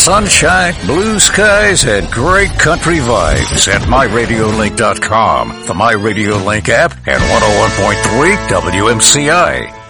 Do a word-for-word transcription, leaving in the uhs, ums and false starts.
sunshine, blue skies, and great country vibes at my radio link dot com, the MyRadioLink app, and one oh one point three W M C I.